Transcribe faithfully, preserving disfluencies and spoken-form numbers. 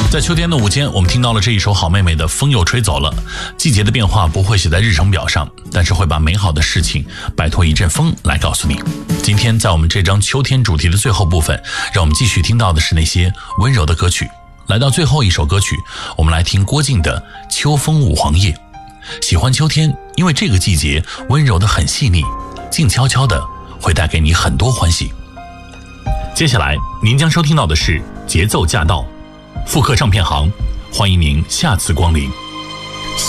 在秋天的午间，我们听到了这一首好妹妹的《风又吹走了》。季节的变化不会写在日程表上，但是会把美好的事情摆脱一阵风来告诉你。今天在我们这张秋天主题的最后部分，让我们继续听到的是那些温柔的歌曲。来到最后一首歌曲，我们来听郭靖的《秋风舞黄叶》。喜欢秋天，因为这个季节温柔的很细腻，静悄悄的会带给你很多欢喜。接下来您将收听到的是节奏驾到，复刻唱片行，欢迎您下次光临。